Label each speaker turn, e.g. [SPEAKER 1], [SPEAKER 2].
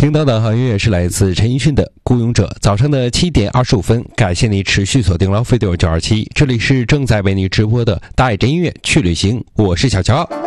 [SPEAKER 1] 听到的好音乐是来自陈奕迅的《孤勇者》。早上的7点25分，感谢你持续锁定了飞碟927，这里是正在为你直播的大爱真音乐去旅行，我是小乔。